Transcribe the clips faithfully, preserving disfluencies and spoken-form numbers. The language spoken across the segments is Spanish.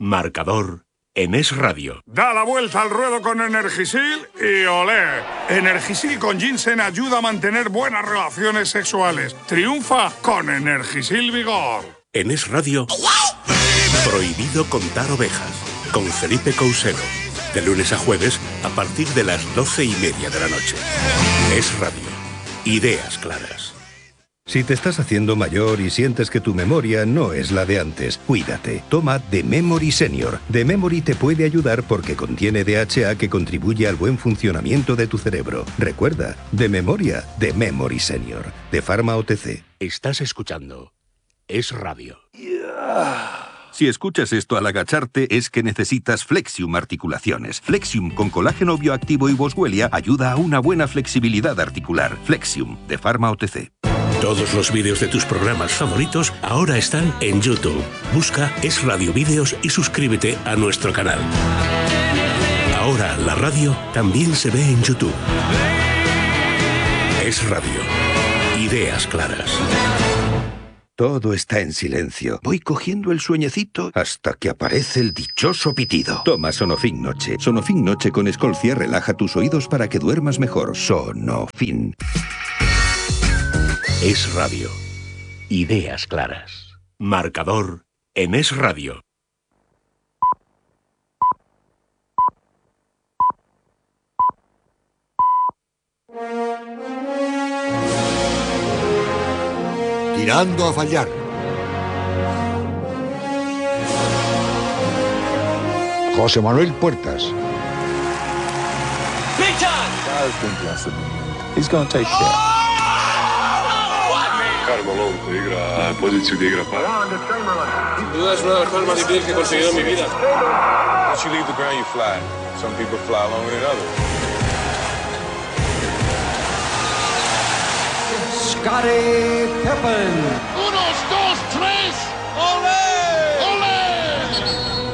Marcador en Es Radio. Da la vuelta al ruedo con Energisil y olé. Energisil con ginseng ayuda a mantener buenas relaciones sexuales. Triunfa con Energisil Vigor. En Es Radio, prohibido contar ovejas, con Felipe Cousero. De lunes a jueves, a partir de las doce y media de la noche. Es Radio. Ideas claras. Si te estás haciendo mayor y sientes que tu memoria no es la de antes, cuídate. Toma The Memory Senior. The Memory te puede ayudar porque contiene D H A que contribuye al buen funcionamiento de tu cerebro. Recuerda, de memoria, The Memory Senior. De Pharma O T C. Estás escuchando Es Radio. Si escuchas esto al agacharte es que necesitas Flexium Articulaciones. Flexium con colágeno bioactivo y boswellia ayuda a una buena flexibilidad articular. Flexium, de Pharma O T C. Todos los vídeos de tus programas favoritos ahora están en YouTube. Busca Es Radio Vídeos y suscríbete a nuestro canal. Ahora la radio también se ve en YouTube. Es Radio. Ideas claras. Todo está en silencio. Voy cogiendo el sueñecito hasta que aparece el dichoso pitido. Toma Sonofin Noche. Sonofin Noche con Escolcia relaja tus oídos para que duermas mejor. Sonofin. Es Radio. Ideas claras. Marcador en Es Radio. Tirando a fallar. José Manuel Puertas. He's gonna take shit. Carmelo te igra poziciju gdje igra para. Sin duda es una de las cosas más difíciles que he conseguido en mi vida. Once you leave the ground, you fly. Some people fly longer than others. Scottie Pippen. Unos, dos, tres. ¡Olé! ¡Olé!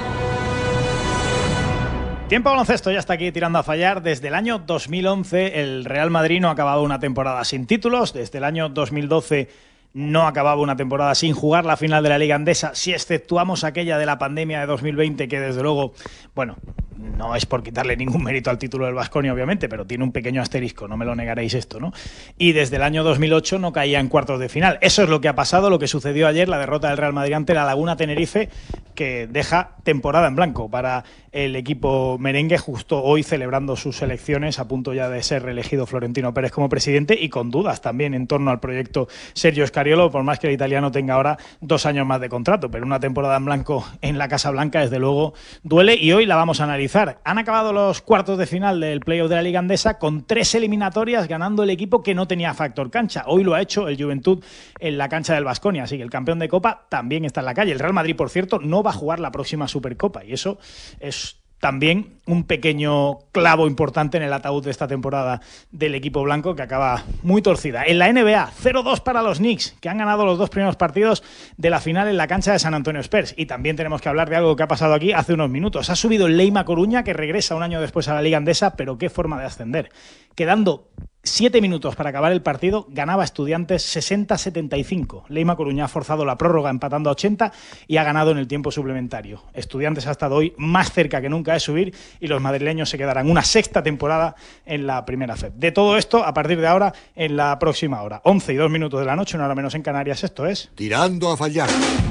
Tiempo baloncesto ya está aquí tirando a fallar. Desde el año dos mil once el Real Madrid no ha acabado una temporada sin títulos. Desde el año dos mil doce no acababa una temporada sin jugar la final de la Liga Endesa, si exceptuamos aquella de la pandemia de dos mil veinte, que desde luego, bueno, no es por quitarle ningún mérito al título del Baskonia, obviamente, pero tiene un pequeño asterisco, no me lo negaréis esto, ¿no? Y desde el año dos mil ocho no caía en cuartos de final. Eso es lo que ha pasado, lo que sucedió ayer, la derrota del Real Madrid ante la Laguna Tenerife, que deja temporada en blanco para el equipo merengue, justo hoy celebrando sus elecciones, a punto ya de ser reelegido Florentino Pérez como presidente, y con dudas también en torno al proyecto Sergio Scariolo, por más que el italiano tenga ahora dos años más de contrato, pero una temporada en blanco en la Casa Blanca desde luego duele, y hoy la vamos a analizar. Han acabado los cuartos de final del playoff de la Liga Endesa con tres eliminatorias, ganando el equipo que no tenía factor cancha. Hoy lo ha hecho el Juventud en la cancha del Baskonia, así que el campeón de Copa también está en la calle. El Real Madrid, por cierto, no va a jugar la próxima Supercopa, y eso es también un pequeño clavo importante en el ataúd de esta temporada del equipo blanco, que acaba muy torcida. En la N B A, cero dos para los Knicks, que han ganado los dos primeros partidos de la final en la cancha de San Antonio Spurs. Y también tenemos que hablar de algo que ha pasado aquí hace unos minutos. Ha subido el Leima Coruña, que regresa un año después a la Liga Endesa, pero qué forma de ascender. Quedando siete minutos para acabar el partido, ganaba Estudiantes sesenta a setenta y cinco. Leima Coruña ha forzado la prórroga empatando a ochenta y ha ganado en el tiempo suplementario. Estudiantes ha estado hoy más cerca que nunca de subir, y los madrileños se quedarán una sexta temporada en la primera F E P. De todo esto, a partir de ahora, en la próxima hora. once y dos minutos de la noche, una hora menos en Canarias, esto es... Tirando a fallar.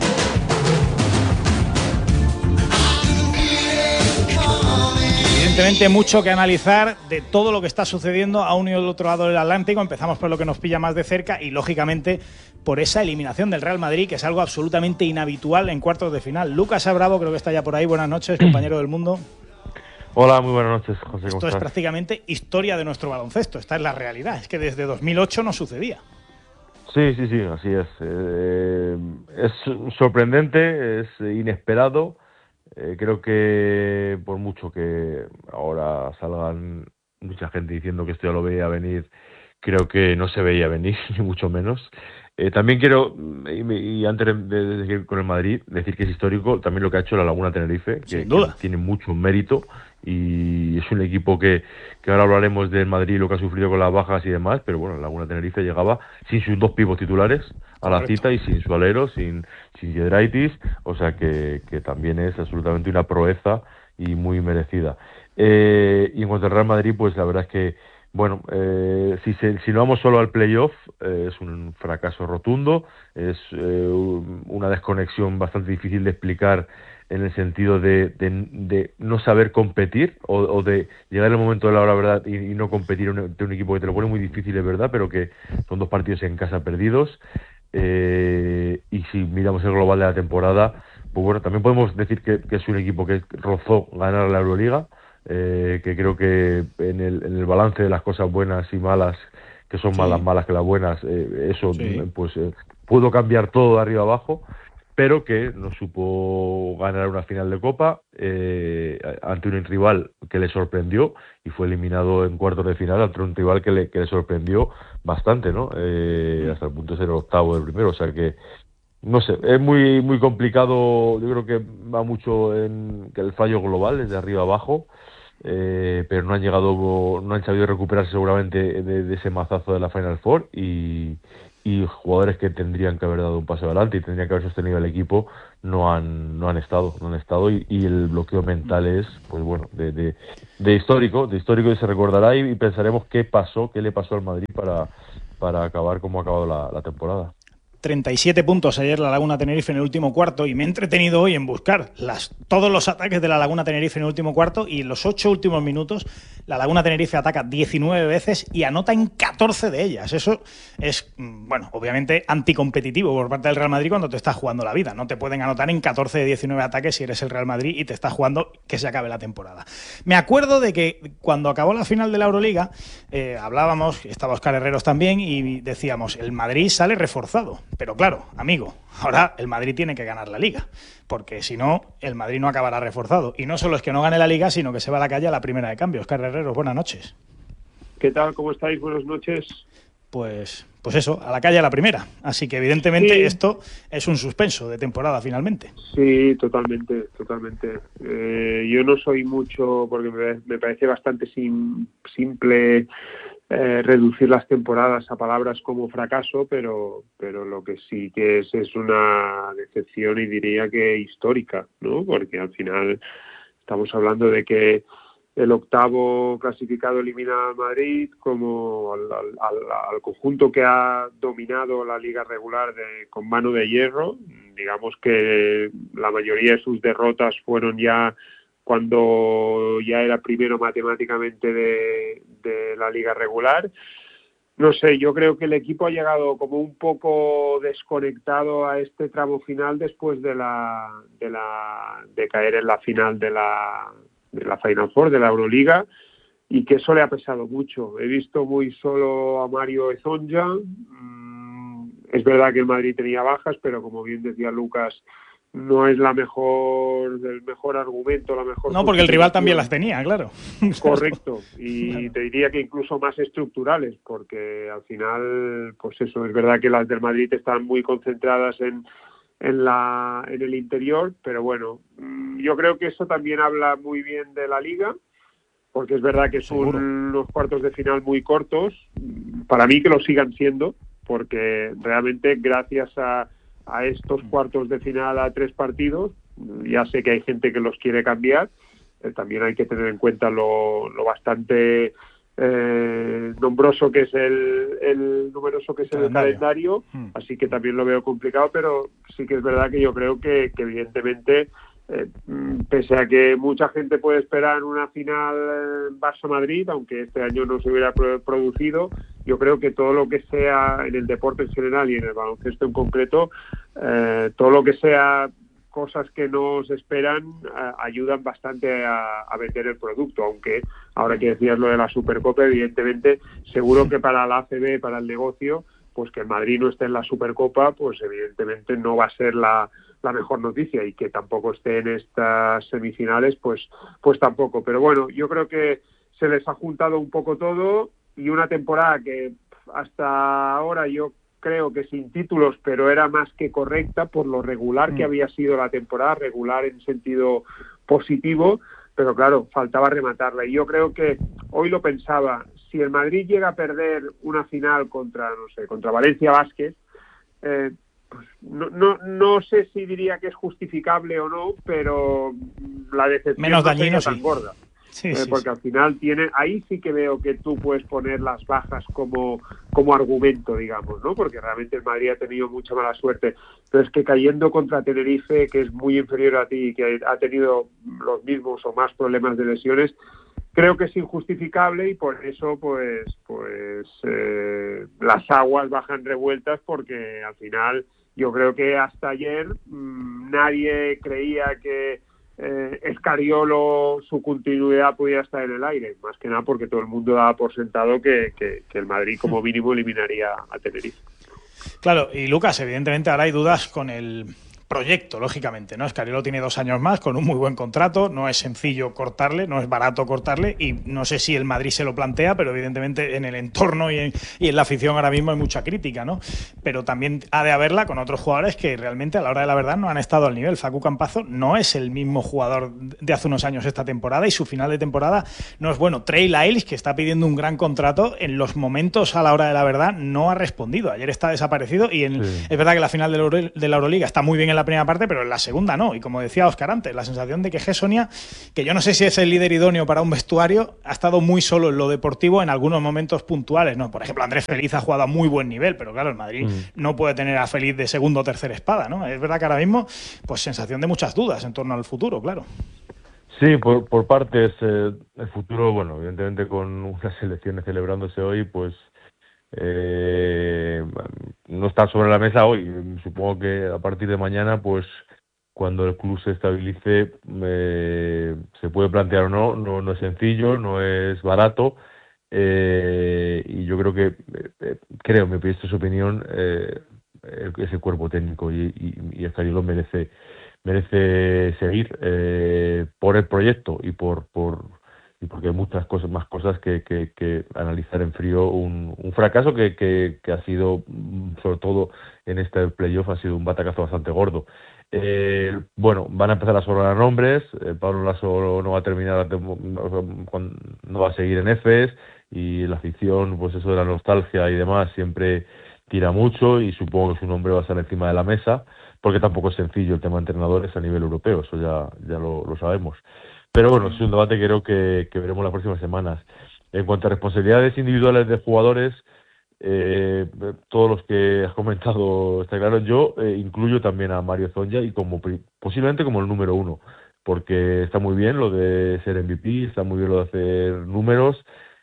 Evidentemente mucho que analizar de todo lo que está sucediendo a un y al otro lado del Atlántico. Empezamos por lo que nos pilla más de cerca y, lógicamente, por esa eliminación del Real Madrid, que es algo absolutamente inhabitual en cuartos de final. Lucas Abravo, creo que está ya por ahí. Buenas noches, compañero del Mundo. Hola, muy buenas noches, José. ¿Cómo Esto estás? es prácticamente historia de nuestro baloncesto. Esta es la realidad. Es que desde dos mil ocho no sucedía. Sí, sí, sí, así es. Eh, es sorprendente, es inesperado. Eh, creo que por mucho que ahora salgan mucha gente diciendo que esto ya lo veía venir, creo que no se veía venir, ni mucho menos. Eh, también quiero, y, y antes de seguir con el Madrid, decir que es histórico también lo que ha hecho la Laguna Tenerife, que, Sin duda. que tiene mucho mérito, y es un equipo que, que ahora hablaremos del Madrid, lo que ha sufrido con las bajas y demás, pero bueno, la Laguna Tenerife llegaba sin sus dos pivos titulares a la Correcto. cita y sin su alero, sin, sin Giedraitis, o sea que, que también es absolutamente una proeza y muy merecida. Eh, y en cuanto al Real Madrid, pues la verdad es que bueno, eh, si, se, si no vamos solo al playoff, eh, es un fracaso rotundo, es eh, una desconexión bastante difícil de explicar en el sentido de, de, de no saber competir o, o de llegar el momento de la hora verdad y, y no competir de un equipo que te lo pone muy difícil, es verdad, pero que son dos partidos en casa perdidos. Eh, y si miramos el global de la temporada, pues bueno, también podemos decir que, que es un equipo que rozó ganar la Euroliga. Eh, que creo que en el, en el balance de las cosas buenas y malas, que son Sí. más las malas que las buenas, eh, eso Sí. pues eh, pudo cambiar todo de arriba abajo, pero que no supo ganar una final de Copa eh, ante un rival que le sorprendió y fue eliminado en cuartos de final ante un rival que le, que le sorprendió bastante, ¿no? Eh, hasta el punto de ser octavo del primero, o sea que no sé, es muy muy complicado. Yo creo que va mucho en que el fallo global es de arriba abajo, eh, pero no han llegado, no han sabido recuperarse seguramente de, de ese mazazo de la Final Four y, y jugadores que tendrían que haber dado un paso adelante y tendrían que haber sostenido el equipo no han no han estado, no han estado y, y el bloqueo mental es, pues bueno, de, de, de histórico, de histórico y se recordará y, y pensaremos qué pasó, qué le pasó al Madrid para para acabar como ha acabado la, la temporada. treinta y siete puntos ayer la Laguna Tenerife en el último cuarto y me he entretenido hoy en buscar las, todos los ataques de la Laguna Tenerife en el último cuarto y en los ocho últimos minutos la Laguna Tenerife ataca diecinueve veces y anota en catorce de ellas. Eso es, bueno, obviamente anticompetitivo por parte del Real Madrid cuando te estás jugando la vida. No te pueden anotar en catorce de diecinueve ataques si eres el Real Madrid y te estás jugando que se acabe la temporada. Me acuerdo de que cuando acabó la final de la Euroliga eh, hablábamos, estaba Óscar Herreros también y decíamos, el Madrid sale reforzado. Pero claro, amigo, ahora el Madrid tiene que ganar la Liga, porque si no, el Madrid no acabará reforzado. Y no solo es que no gane la Liga, sino que se va a la calle a la primera de cambio. Óscar Herreros, buenas noches. ¿Qué tal? ¿Cómo estáis? Buenas noches. Pues, pues eso, a la calle a la primera. Así que evidentemente sí. Esto es un suspenso de temporada finalmente. Sí, totalmente, totalmente. Eh, yo no soy mucho, porque me, me parece bastante sim, simple... Eh, reducir las temporadas a palabras como fracaso, pero pero lo que sí que es es una decepción y diría que histórica, ¿no? Porque al final estamos hablando de que el octavo clasificado elimina al Madrid como al, al, al, al conjunto que ha dominado la liga regular de, con mano de hierro. Digamos que la mayoría de sus derrotas fueron ya cuando ya era primero matemáticamente de, de la liga regular. No sé, yo creo que el equipo ha llegado como un poco desconectado a este tramo final después de la de la de caer en la final de la de la Final Four de la Euroliga y que eso le ha pesado mucho. He visto muy solo a Mario Ezonja. Mm, es verdad que el Madrid tenía bajas, pero como bien decía Lucas, no es la mejor, el mejor argumento, la mejor... No, porque el rival también las tenía, claro. Correcto, y claro. Te diría que incluso más estructurales, porque al final, pues eso, es verdad que las del Madrid están muy concentradas en, en, la, en el interior, pero bueno, yo creo que eso también habla muy bien de la Liga, porque es verdad que son Seguro. unos cuartos de final muy cortos, para mí que lo sigan siendo, porque realmente gracias a... a estos cuartos de final a tres partidos, ya sé que hay gente que los quiere cambiar, eh, también hay que tener en cuenta lo, lo bastante eh, nombroso que es el, el numeroso que es el calendario, calendario hmm. así que también lo veo complicado, pero sí que es verdad que yo creo que, que evidentemente eh, pese a que mucha gente puede esperar una final en Barça-Madrid, aunque este año no se hubiera producido, yo creo que todo lo que sea en el deporte en general y en el baloncesto en concreto, eh, todo lo que sea cosas que nos esperan eh, ayudan bastante a, a vender el producto, aunque ahora que decías lo de la Supercopa, evidentemente seguro que para la A C B, para el negocio, pues que el Madrid no esté en la Supercopa, pues evidentemente no va a ser la, la mejor noticia, y que tampoco esté en estas semifinales, pues, pues tampoco. Pero bueno, yo creo que se les ha juntado un poco todo, y una temporada que hasta ahora yo creo que sin títulos, pero era más que correcta por lo regular que había sido la temporada, regular en sentido positivo, pero claro, faltaba rematarla. Y yo creo que, hoy lo pensaba, si el Madrid llega a perder una final contra, no sé, contra Valencia Basket, eh, pues no, no, no sé si diría que es justificable o no, pero la decepción menos no dañino, sería tan sí. gorda. Sí, eh, sí, porque sí. al final tiene, ahí sí que veo que tú puedes poner las bajas como, como argumento, digamos, ¿no? Porque realmente el Madrid ha tenido mucha mala suerte, pero es que cayendo contra Tenerife, que es muy inferior a ti y que ha tenido los mismos o más problemas de lesiones, creo que es injustificable y por eso pues pues eh, las aguas bajan revueltas, porque al final yo creo que hasta ayer mmm, nadie creía que Eh, Escariolo, su continuidad podía estar en el aire, más que nada porque todo el mundo daba por sentado que, que, que el Madrid como mínimo eliminaría a Tenerife. Claro, y Lucas, evidentemente ahora hay dudas con el proyecto, lógicamente, ¿no? Escariolo tiene dos años más con un muy buen contrato, no es sencillo cortarle, no es barato cortarle, y no sé si el Madrid se lo plantea, pero evidentemente en el entorno y en, y en la afición ahora mismo hay mucha crítica, ¿no? Pero también ha de haberla con otros jugadores que realmente a la hora de la verdad no han estado al nivel. Facu Campazo no es el mismo jugador de hace unos años esta temporada, y su final de temporada no es bueno. Trey Lyles, que está pidiendo un gran contrato, en los momentos a la hora de la verdad no ha respondido. Ayer está desaparecido y en, sí. Es verdad que la final de la, Euro, de la Euroliga está muy bien en la primera parte, pero en la segunda no. Y como decía Óscar antes, la sensación de que Gessonia, que yo no sé si es el líder idóneo para un vestuario, ha estado muy solo en lo deportivo en algunos momentos puntuales, ¿no? Por ejemplo, Andrés Feliz ha jugado a muy buen nivel, pero claro, el Madrid mm. no puede tener a Feliz de segundo o tercera espada, ¿no? Es verdad que ahora mismo, pues sensación de muchas dudas en torno al futuro, claro. Sí, por, por partes, eh, el futuro, bueno, evidentemente con unas elecciones celebrándose hoy, pues Eh, no está sobre la mesa hoy. Supongo que a partir de mañana, pues cuando el club se estabilice, eh, se puede plantear o no. No, no es sencillo, no es barato, eh, y yo creo que, eh, creo, me pide su opinión, eh, ese cuerpo técnico y, y, y Escariolo merece merece seguir eh, por el proyecto y por por y porque hay muchas cosas más cosas que, que, que analizar en frío. Un, un fracaso que, que, que ha sido, sobre todo en este playoff, ha sido un batacazo bastante gordo. Eh, bueno, van a empezar a sobrar nombres. eh, Pablo Lasso no va a terminar, no va a seguir en Efes, y la afición, pues eso de la nostalgia y demás, siempre tira mucho, y supongo que su nombre va a estar encima de la mesa, porque tampoco es sencillo el tema de entrenadores a nivel europeo, eso ya, ya lo, lo sabemos. Pero bueno, es un debate que creo que, que veremos las próximas semanas. En cuanto a responsabilidades individuales de jugadores, eh, todos los que has comentado está claro. Yo eh, incluyo también a Mario Zonja, y como posiblemente como el número uno, porque está muy bien lo de ser M V P, está muy bien lo de hacer números,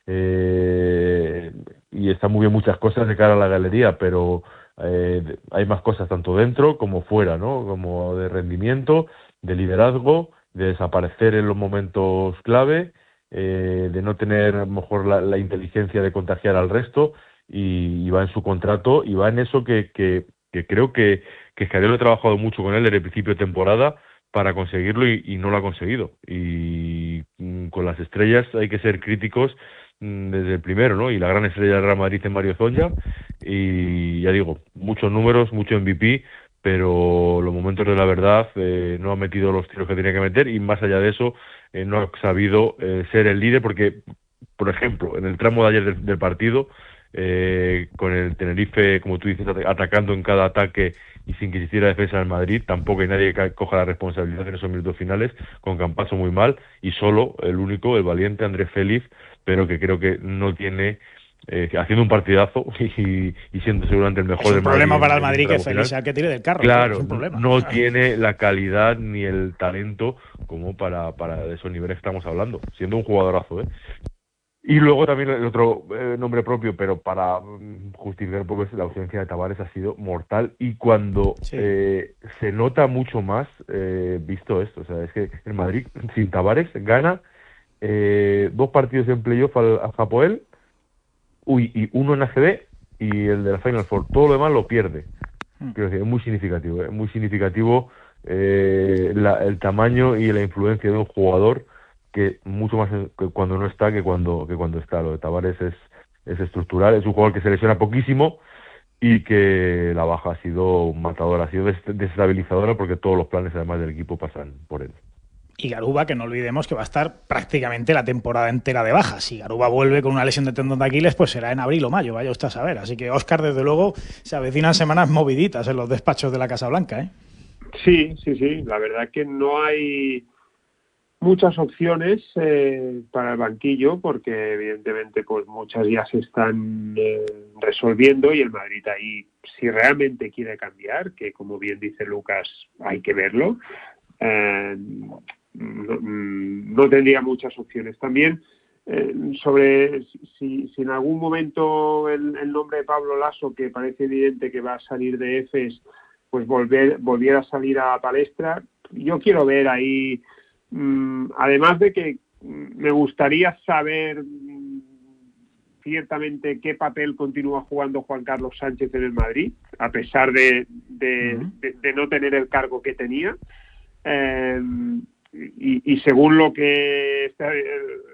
eh, y está muy bien muchas cosas de cara a la galería, pero eh, hay más cosas tanto dentro como fuera, ¿no? Como de rendimiento, de liderazgo, de desaparecer en los momentos clave, eh, de no tener a lo mejor la, la inteligencia de contagiar al resto, y, y va en su contrato, y va en eso que, que, que creo que, que Escariolo ha trabajado mucho con él desde el principio de temporada para conseguirlo, y, y no lo ha conseguido. Y mm, con las estrellas hay que ser críticos mm, desde el primero, ¿no? Y la gran estrella del Real Madrid es Mario Zonja, y ya digo, muchos números, mucho M V P, pero los momentos de la verdad eh, no ha metido los tiros que tenía que meter, y más allá de eso eh, no ha sabido eh, ser el líder, porque, por ejemplo, en el tramo de ayer del, del partido, eh, con el Tenerife, como tú dices, atacando en cada ataque y sin que se hiciera defensa del Madrid, tampoco hay nadie que coja la responsabilidad en esos minutos finales, con Campazo muy mal, y solo el único, el valiente Andrés Feliz, pero que creo que no tiene... Eh, haciendo un partidazo y, y siendo seguramente el mejor del Madrid. Es un problema en, para el Madrid que Félix sea el que tire del carro. Claro, es un problema. no tiene la calidad ni el talento como para, para esos niveles que estamos hablando, siendo un jugadorazo, ¿eh? Y luego también el otro eh, nombre propio, pero para um, justificar un poco, es la ausencia de Tavares, ha sido mortal, y cuando sí. eh, se nota mucho más, eh, visto esto, o sea, es que el Madrid sin Tavares gana eh, dos partidos en playoff al, al Hapoel, Uy, y uno en A C B y el de la Final Four. Todo lo demás lo pierde. Quiero decir, es muy significativo, es muy significativo eh, la, el tamaño y la influencia de un jugador, que mucho más que cuando no está que cuando que cuando está. Lo de Tavares es, es estructural, es un jugador que se lesiona poquísimo y que la baja ha sido matadora, ha sido desestabilizadora porque todos los planes además del equipo pasan por él. Y Garuba, que no olvidemos que va a estar prácticamente la temporada entera de baja. Si Garuba vuelve con una lesión de tendón de Aquiles, pues será en abril o mayo, vaya usted a saber. Así que, Óscar, desde luego, se avecinan semanas moviditas en los despachos de la Casa Blanca, ¿eh? Sí, sí, sí. La verdad que no hay muchas opciones eh, para el banquillo, porque evidentemente pues muchas ya se están eh, resolviendo, y el Madrid ahí, si realmente quiere cambiar, que como bien dice Lucas, hay que verlo, eh, no, no tendría muchas opciones. También eh, sobre si, si en algún momento el, el nombre de Pablo Laso, que parece evidente que va a salir de Efes, pues volver, volviera a salir a palestra, yo quiero ver ahí. Además de que me gustaría saber ciertamente qué papel continúa jugando Juan Carlos Sánchez en el Madrid, a pesar de, de, uh-huh. de, de no tener el cargo que tenía. Eh, y, y según lo que está, el,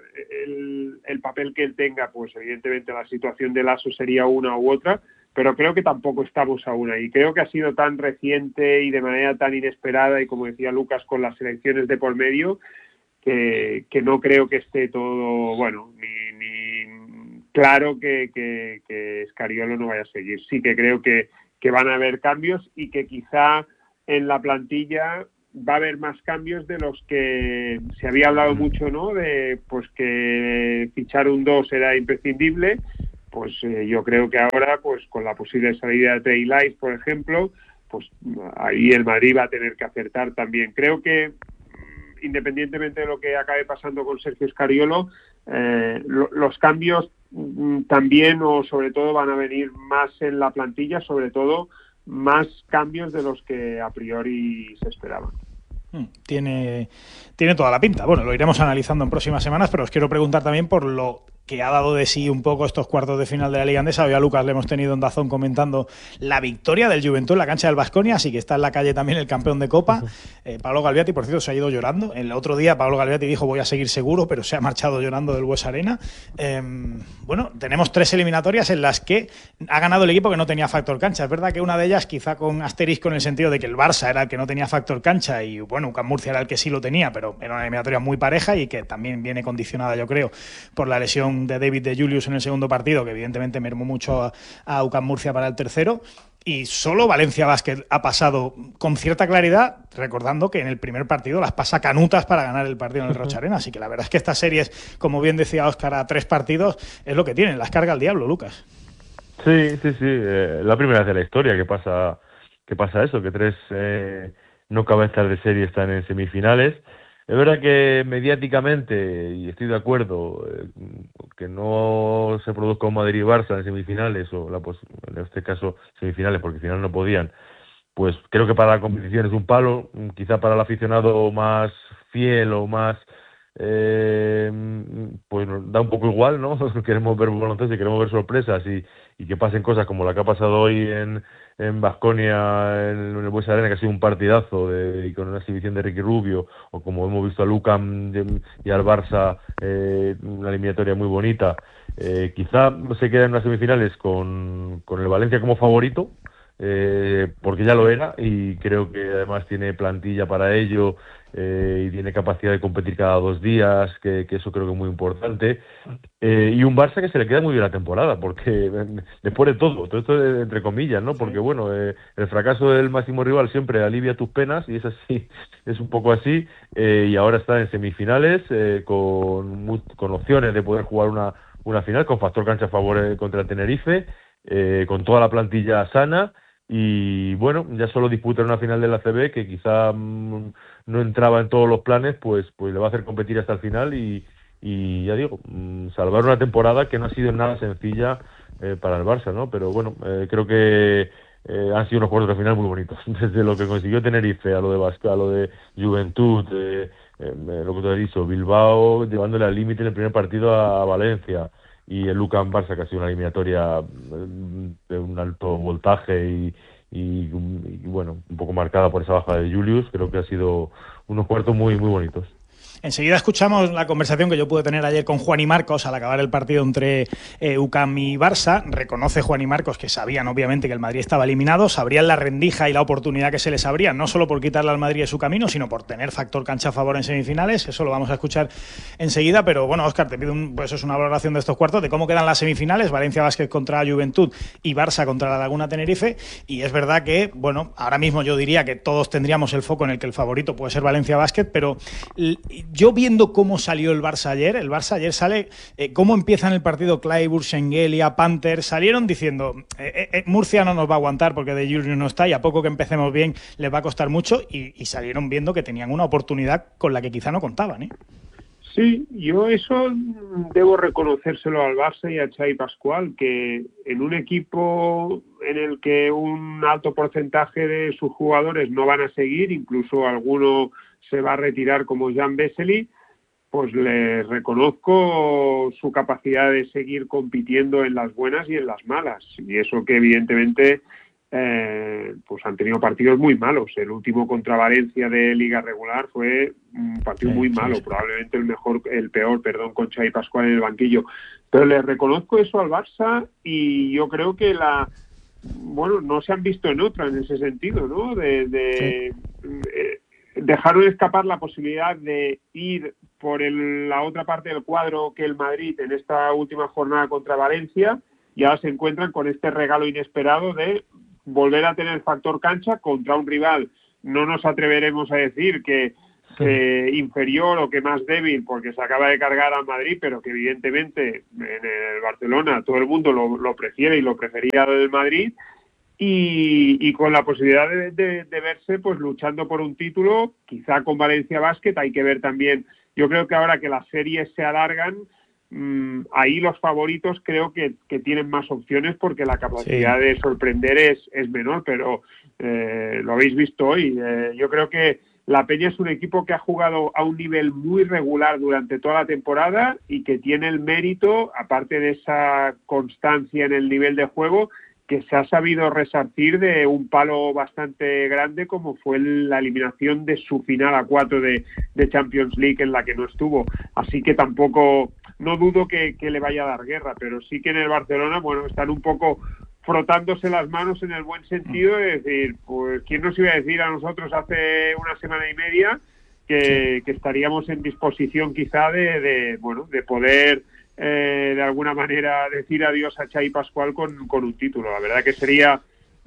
el, el papel que él tenga, pues evidentemente la situación de Laso sería una u otra, pero creo que tampoco estamos aún ahí. Creo que ha sido tan reciente y de manera tan inesperada, y como decía Lucas, con las elecciones de por medio, que, que no creo que esté todo, bueno, ni, ni claro que, que, que Scariolo no vaya a seguir. Sí que creo que, que van a haber cambios, y que quizá en la plantilla va a haber más cambios de los que se había hablado mucho, ¿no? De pues que fichar un dos era imprescindible. Pues eh, yo creo que ahora, pues con la posible salida de Trey Lyles, por ejemplo, pues ahí el Madrid va a tener que acertar también. Creo que, independientemente de lo que acabe pasando con Sergio Scariolo, eh, lo, los cambios mm, también, o sobre todo, van a venir más en la plantilla, sobre todo más cambios de los que a priori se esperaban. Tiene, tiene toda la pinta. Bueno, lo iremos analizando en próximas semanas, pero os quiero preguntar también por lo que ha dado de sí un poco estos cuartos de final de la Liga Andesa. Hoy a Lucas le hemos tenido en Dazón comentando la victoria del Juventud en la cancha del Baskonia, así que está en la calle también el campeón de Copa. Eh, Pablo Galviati, por cierto, se ha ido llorando. El otro día Pablo Galviati dijo voy a seguir seguro, pero se ha marchado llorando del Bues Arena. Eh, bueno, tenemos tres eliminatorias en las que ha ganado el equipo que no tenía factor cancha. Es verdad que una de ellas quizá con asterisco en el sentido de que el Barça era el que no tenía factor cancha y bueno, U C A M Murcia era el que sí lo tenía, pero era una eliminatoria muy pareja y que también viene condicionada, yo creo, por la lesión de David de Julius en el segundo partido, que evidentemente mermó mucho a, a U C A M Murcia para el tercero. Y solo Valencia Basket ha pasado con cierta claridad, recordando que en el primer partido las pasa canutas para ganar el partido en el Rocha Arena. Así que la verdad es que estas series, como bien decía Óscar, a tres partidos es lo que tienen, las carga el diablo, Lucas. Sí, sí, sí. Eh, la primera vez de la historia que pasa, que pasa eso, que tres eh, no cabezas de serie están en semifinales. Es verdad que mediáticamente, y estoy de acuerdo, eh, que no se produzca un Madrid y Barça en semifinales, o la, pues, en este caso semifinales, porque al final no podían, pues creo que para la competición es un palo, quizá para el aficionado más fiel o más, eh, pues da un poco igual, ¿no? Queremos ver baloncesto y queremos ver sorpresas y, y que pasen cosas como la que ha pasado hoy en en Baskonia, en el Bues Arena, que ha sido un partidazo de, y con una exhibición de Ricky Rubio, o como hemos visto al U C A M y al Barça, eh, una eliminatoria muy bonita. Eh, quizá se queda en las semifinales con, con el Valencia como favorito, eh, porque ya lo era, y creo que además tiene plantilla para ello, eh, y tiene capacidad de competir cada dos días, que, que eso creo que es muy importante, eh, y un Barça que se le queda muy bien la temporada, porque después de todo, todo esto es entre comillas, ¿no? Porque bueno, eh, el fracaso del máximo rival siempre alivia tus penas, y es así, es un poco así, eh, y ahora está en semifinales, eh, con, muy, con opciones de poder jugar una, una final, con factor cancha a favor contra el Tenerife, eh, con toda la plantilla sana. Y bueno, ya solo disputar una final de la A C B que quizá mmm, no entraba en todos los planes, pues pues le va a hacer competir hasta el final y, y ya digo, mmm, salvar una temporada que no ha sido nada sencilla eh, para el Barça, ¿no? Pero bueno, eh, creo que eh, han sido unos cuartos de final muy bonitos. Desde lo que consiguió Tenerife, a lo de Vasca, a lo de Juventud, eh, eh, lo que te he dicho, Bilbao llevándole al límite en el primer partido a, a Valencia, y el U C A M Barça, que ha sido una eliminatoria de un alto voltaje y, y, y bueno, un poco marcada por esa baja de Julius. Creo que ha sido unos cuartos muy muy bonitos. Enseguida escuchamos la conversación que yo pude tener ayer con Juan y Marcos al acabar el partido entre eh, U C A M y Barça. Reconoce Juan y Marcos que sabían obviamente que el Madrid estaba eliminado, sabrían la rendija y la oportunidad que se les abría, no solo por quitarle al Madrid de su camino, sino por tener factor cancha a favor en semifinales. Eso lo vamos a escuchar enseguida, pero bueno, Óscar, te pido un, pues es una valoración de estos cuartos, de cómo quedan las semifinales, Valencia Basket contra Juventud y Barça contra la Laguna Tenerife, y es verdad que, bueno, ahora mismo yo diría que todos tendríamos el foco en el que el favorito puede ser Valencia Basket, pero yo viendo cómo salió el Barça ayer, el Barça ayer sale, eh, cómo empieza en el partido Clyburn, Schengelia, Panther, salieron diciendo, eh, eh, Murcia no nos va a aguantar porque de Julius no está y a poco que empecemos bien les va a costar mucho, y, y salieron viendo que tenían una oportunidad con la que quizá no contaban, ¿eh? Sí, yo eso debo reconocérselo al Barça y a Xavi Pascual, que en un equipo en el que un alto porcentaje de sus jugadores no van a seguir, incluso alguno se va a retirar como Jan Vesely, pues les reconozco su capacidad de seguir compitiendo en las buenas y en las malas. Y eso que evidentemente eh, pues han tenido partidos muy malos. El último contra Valencia de Liga Regular fue un partido sí, muy malo, sí, sí. probablemente el mejor, el peor, perdón, con Xavi Pascual en el banquillo. Pero les reconozco eso al Barça y yo creo que la... Bueno, no se han visto en otra en ese sentido, ¿no? De... de sí. eh, dejaron escapar la posibilidad de ir por el, la otra parte del cuadro que el Madrid en esta última jornada contra Valencia, y ahora se encuentran con este regalo inesperado de volver a tener factor cancha contra un rival. No nos atreveremos a decir que sí. eh, inferior o que más débil porque se acaba de cargar al Madrid, pero que evidentemente en el Barcelona todo el mundo lo, lo prefiere y lo prefería del Madrid. Y, y con la posibilidad de, de, de verse pues luchando por un título, quizá con Valencia Basket. Hay que ver también, yo creo que ahora que las series se alargan, mmm, ahí los favoritos creo que, que tienen más opciones porque la capacidad sí. de sorprender es, es menor, pero eh, lo habéis visto hoy. Eh, yo creo que la Peña es un equipo que ha jugado a un nivel muy regular durante toda la temporada y que tiene el mérito, aparte de esa constancia en el nivel de juego, que se ha sabido resarcir de un palo bastante grande como fue la eliminación de su final a cuatro de, de Champions League en la que no estuvo. Así que tampoco, no dudo que, que le vaya a dar guerra, pero sí que en el Barcelona, bueno, están un poco frotándose las manos en el buen sentido de decir, pues, ¿quién nos iba a decir a nosotros hace una semana y media que, sí. que estaríamos en disposición quizá de, de bueno, de poder... Eh, de alguna manera decir adiós a Xavi Pascual con, con un título? La verdad que sería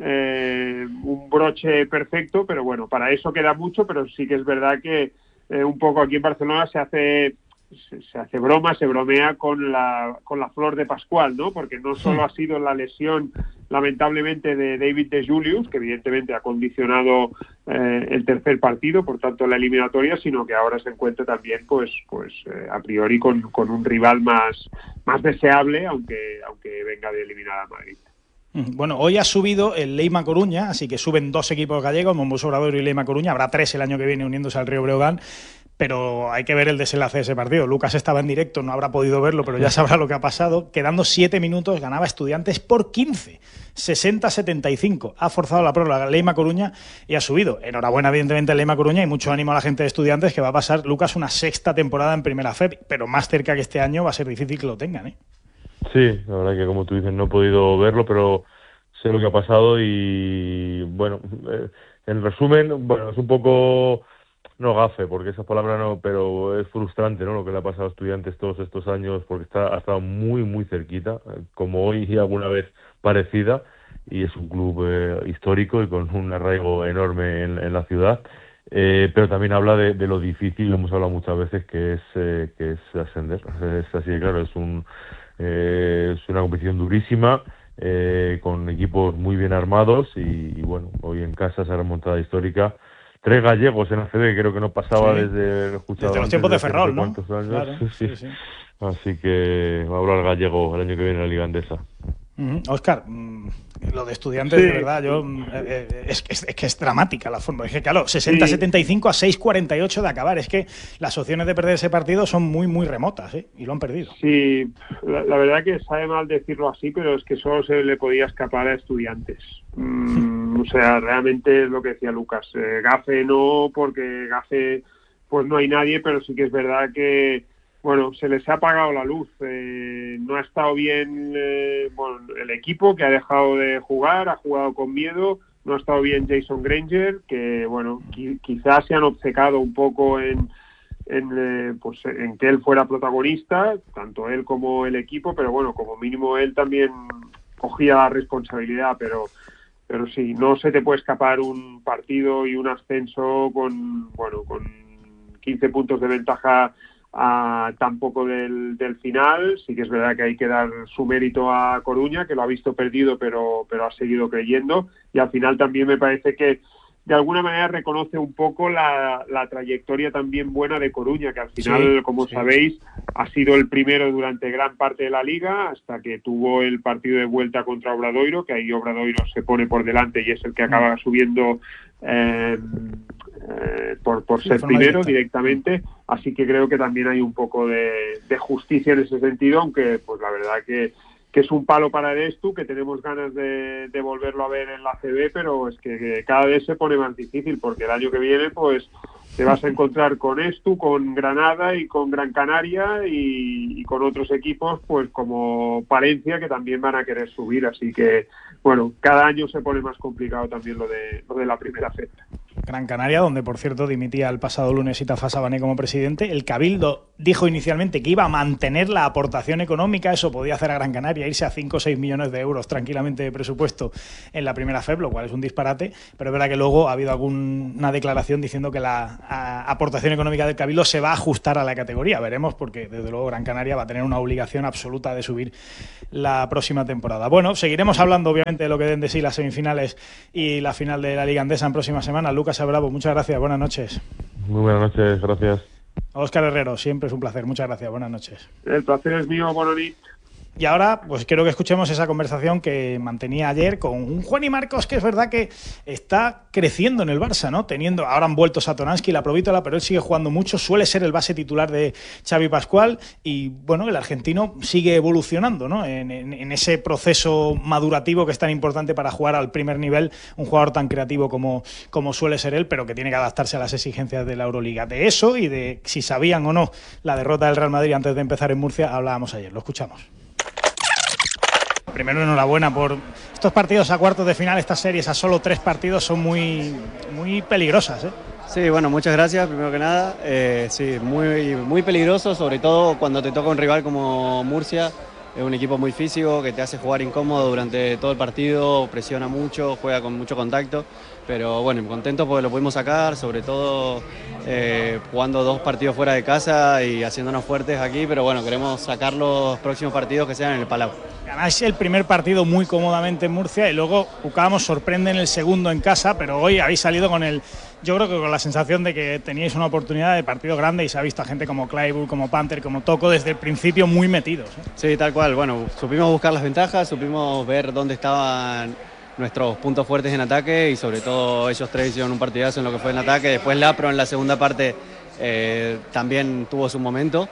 eh, un broche perfecto, pero bueno, para eso queda mucho, pero sí que es verdad que eh, un poco aquí en Barcelona se hace se, se hace broma, se bromea con la con la flor de Pascual, ¿no? Porque no solo ha sido la lesión lamentablemente de David de Julius, que evidentemente ha condicionado eh, el tercer partido, por tanto la eliminatoria, sino que ahora se encuentra también pues pues eh, a priori con, con un rival más, más deseable, aunque, aunque venga de eliminar a Madrid. Bueno, hoy ha subido el Leima Coruña, así que suben dos equipos gallegos, Mombos Obradoiro y Leima Coruña, habrá tres el año que viene uniéndose al Río Breogán. Pero hay que ver el desenlace de ese partido. Lucas estaba en directo, no habrá podido verlo, pero ya sabrá lo que ha pasado. Quedando siete minutos, ganaba Estudiantes por quince, sesenta a setenta y cinco. Ha forzado la prórroga Leima Coruña y ha subido. Enhorabuena, evidentemente, a Leima Coruña y mucho ánimo a la gente de Estudiantes, que va a pasar, Lucas, una sexta temporada en Primera F E B, pero más cerca que este año va a ser difícil que lo tengan, ¿eh? Sí, la verdad que como tú dices, no he podido verlo, pero sé lo que ha pasado y, bueno, eh, en resumen, bueno, es un poco... No gafe, porque esa palabra no, pero es frustrante, ¿no? Lo que le ha pasado a Estudiantes todos estos años, porque está ha estado muy, muy cerquita, como hoy y alguna vez parecida, y es un club eh, histórico y con un arraigo enorme en, en la ciudad, eh, pero también habla de, de lo difícil, lo hemos hablado muchas veces, que es eh, que es ascender. Es así, claro, es un eh, es una competición durísima, eh, con equipos muy bien armados y, y bueno, hoy en casa esa remontada histórica. Tres gallegos en A C B, creo que no pasaba sí. desde, desde los tiempos de Ferrol, ¿no? Claro, sí, sí. Sí, sí. Así que va a hablar gallego el año que viene en la Liga Endesa. Uh-huh. Óscar, mmm, lo de Estudiantes, sí. de verdad, yo eh, eh, es, es, es que es dramática la forma. Es que, claro, sesenta a setenta y cinco a seis cuarenta y ocho de acabar. Es que las opciones de perder ese partido son muy, muy remotas, ¿eh? Y lo han perdido. Sí, la, la verdad que sabe mal decirlo así, pero es que solo se le podía escapar a Estudiantes. Mm, o sea, realmente es lo que decía Lucas. Eh, Gafe no, porque Gafe pues no hay nadie, pero sí que es verdad que, bueno, se les ha apagado la luz. Eh, no ha estado bien eh, bueno, el equipo, que ha dejado de jugar, ha jugado con miedo. No ha estado bien Jason Granger, que, bueno, qui- quizás se han obcecado un poco en, en, eh, pues, en que él fuera protagonista, tanto él como el equipo, pero bueno, como mínimo él también cogía la responsabilidad, pero pero sí, no se te puede escapar un partido y un ascenso con, bueno, con quince puntos de ventaja a tampoco del, del final. Sí que es verdad que hay que dar su mérito a Coruña, que lo ha visto perdido pero, pero ha seguido creyendo, y al final también me parece que de alguna manera reconoce un poco la, la trayectoria también buena de Coruña, que al final, sí, como sí. sabéis, ha sido el primero durante gran parte de la liga, hasta que tuvo el partido de vuelta contra Obradoiro, que ahí Obradoiro se pone por delante y es el que acaba subiendo eh, eh, por, por ser primero directa. directamente. Así que creo que también hay un poco de, de justicia en ese sentido, aunque pues la verdad que que es un palo para el Estu, que tenemos ganas de, de volverlo a ver en la A C B, pero es que, que cada vez se pone más difícil, porque el año que viene pues te vas a encontrar con Estu, con Granada y con Gran Canaria y, y con otros equipos pues como Palencia, que también van a querer subir, así que bueno, cada año se pone más complicado también lo de, lo de la primera fecha. Gran Canaria, donde por cierto dimitía el pasado lunes Itafa Sabané como presidente. El Cabildo dijo inicialmente que iba a mantener la aportación económica, eso podía hacer a Gran Canaria, irse a cinco o seis millones de euros tranquilamente de presupuesto en la primera F E B, lo cual es un disparate, pero es verdad que luego ha habido alguna declaración diciendo que la a, aportación económica del Cabildo se va a ajustar a la categoría. Veremos, porque desde luego Gran Canaria va a tener una obligación absoluta de subir la próxima temporada. Bueno, seguiremos hablando obviamente de lo que den de sí las semifinales y la final de la Liga Endesa en próxima semana. Lucas Bravo, muchas gracias, buenas noches. Muy buenas noches, gracias. Óscar Herrero, siempre es un placer, muchas gracias, buenas noches. El placer es mío, buenas noches. Y ahora, pues quiero que escuchemos esa conversación que mantenía ayer con un Juan y Marcos, que es verdad que está creciendo en el Barça, ¿no? Teniendo, ahora han vuelto Satoransky y la Provítola, pero él sigue jugando mucho, suele ser el base titular de Xavi Pascual y, bueno, el argentino sigue evolucionando, ¿no? En, en, en ese proceso madurativo que es tan importante para jugar al primer nivel, un jugador tan creativo como, como suele ser él, pero que tiene que adaptarse a las exigencias de la Euroliga. De eso y de si sabían o no la derrota del Real Madrid antes de empezar en Murcia, hablábamos ayer, lo escuchamos. Primero, enhorabuena por estos partidos a cuartos de final, estas series a solo tres partidos son muy, muy peligrosas, ¿eh? Sí, bueno, muchas gracias, primero que nada. Eh, sí, muy, muy peligroso, sobre todo cuando te toca un rival como Murcia. Es un equipo muy físico que te hace jugar incómodo durante todo el partido, presiona mucho, juega con mucho contacto. Pero bueno, contento porque lo pudimos sacar, sobre todo eh, jugando dos partidos fuera de casa y haciéndonos fuertes aquí. Pero bueno, queremos sacar los próximos partidos que sean en el Palau. Ganáis el primer partido muy cómodamente en Murcia y luego Ucamo sorprende en el segundo en casa, pero hoy habéis salido con el, yo creo que con la sensación de que teníais una oportunidad de partido grande y se ha visto a gente como Claypool, como Panther, como Toco desde el principio muy metidos, ¿eh? Sí, tal cual. Bueno, supimos buscar las ventajas, supimos ver dónde estaban nuestros puntos fuertes en ataque y sobre todo ellos tres hicieron un partidazo en lo que fue en ataque. Después Lapro en la segunda parte eh, también tuvo su momento.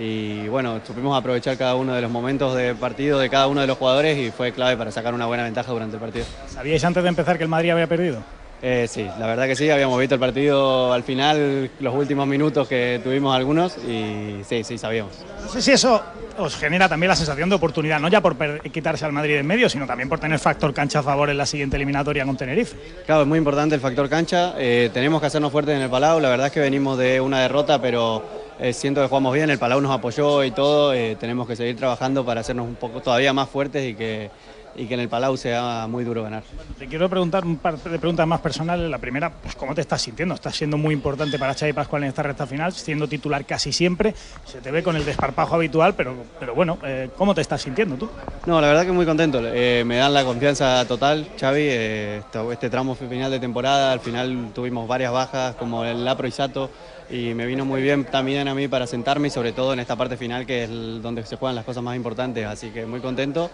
Y bueno, supimos aprovechar cada uno de los momentos de partido de cada uno de los jugadores y fue clave para sacar una buena ventaja durante el partido. ¿Sabíais antes de empezar que el Madrid había perdido? Eh, sí, la verdad que sí, habíamos visto el partido al final, los últimos minutos que tuvimos algunos y sí, sí, sabíamos. No sé si eso os genera también la sensación de oportunidad, no ya por quitarse al Madrid en medio, sino también por tener factor cancha a favor en la siguiente eliminatoria con Tenerife. Claro, es muy importante el factor cancha, eh, tenemos que hacernos fuertes en el Palau, la verdad es que venimos de una derrota, pero eh, siento que jugamos bien, el Palau nos apoyó y todo, eh, tenemos que seguir trabajando para hacernos un poco todavía más fuertes y que y que en el Palau sea muy duro ganar. Te quiero preguntar un par de preguntas más personales. La primera, pues ¿cómo te estás sintiendo? Estás siendo muy importante para Xavi Pascual en esta recta final, siendo titular casi siempre. Se te ve con el desparpajo habitual, pero, pero bueno, eh, ¿cómo te estás sintiendo tú? No, la verdad que muy contento. Eh, me dan la confianza total, Xavi. Eh, este tramo final de temporada, al final tuvimos varias bajas, como el Lapro y Sato, y me vino muy bien también a mí para sentarme y sobre todo en esta parte final, que es el, donde se juegan las cosas más importantes. Así que muy contento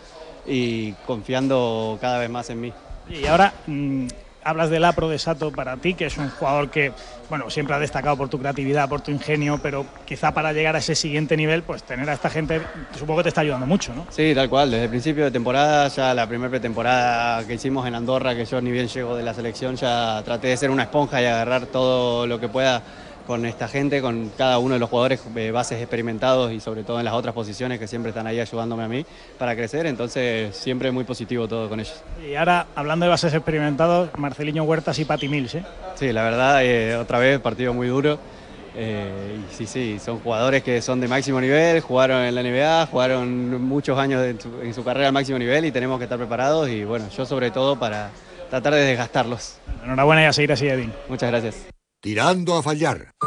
y confiando cada vez más en mí. Y ahora mmm, hablas del Lapro, de Sato, para ti, que es un jugador que, bueno, siempre ha destacado por tu creatividad, por tu ingenio, pero quizá para llegar a ese siguiente nivel, pues tener a esta gente, supongo que te está ayudando mucho, ¿no? Sí, tal cual, desde el principio de temporada, ya la primera pretemporada que hicimos en Andorra, que yo ni bien llego de la selección, ya traté de ser una esponja y agarrar todo lo que pueda con esta gente, con cada uno de los jugadores eh, bases experimentados y sobre todo en las otras posiciones que siempre están ahí ayudándome a mí para crecer, entonces siempre muy positivo todo con ellos. Y ahora, hablando de bases experimentados, Marceliño Huertas y Patty Mills, ¿eh? Sí, la verdad, eh, otra vez partido muy duro. Eh, y sí, sí, son jugadores que son de máximo nivel, jugaron en la N B A, jugaron muchos años en su, en su carrera al máximo nivel y tenemos que estar preparados y bueno, yo sobre todo para tratar de desgastarlos. Enhorabuena y a seguir así, Edwin. Muchas gracias. Tirando a fallar.